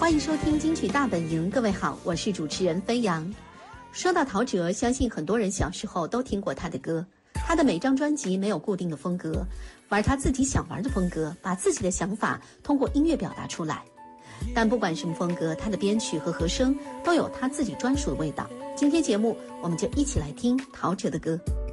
欢迎收听金曲大本营，各位好，我是主持人飞扬。说到陶喆，相信很多人小时候都听过他的歌。他的每张专辑没有固定的风格，玩他自己想玩的风格，把自己的想法通过音乐表达出来。但不管什么风格，他的编曲和和声都有他自己专属的味道。今天节目我们就一起来听陶喆的歌。